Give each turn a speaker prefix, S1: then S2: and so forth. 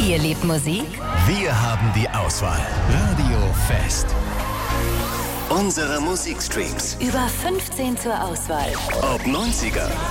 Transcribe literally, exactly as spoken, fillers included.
S1: Ihr liebt Musik?
S2: Wir haben die Auswahl. Radio Fest. Unsere Musikstreams.
S1: Über fünfzehn zur Auswahl.
S2: Ob neunziger,